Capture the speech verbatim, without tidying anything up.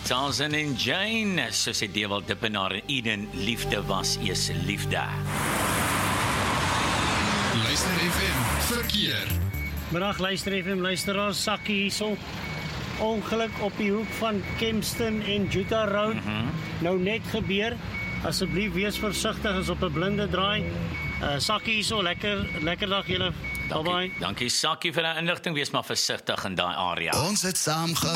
Tarzan en Jane, so sê Dewald Dippenaar en Eden, liefde was eers liefde. Luister F M, verkeer. Middag Luister F M, luisteraars, Sakkie hierso. Ongeluk op die hoek van Kempston en Jutta Road. Mm-hmm. Nou net gebeur. Asseblief wees versigtig, is op 'n blinde draai. Uh, Sakkie hierso, lekker, lekker dag julle. Bye bye. Dankie Sakkie vir die inligting, wees maar versigtig in daai area. Ons het saam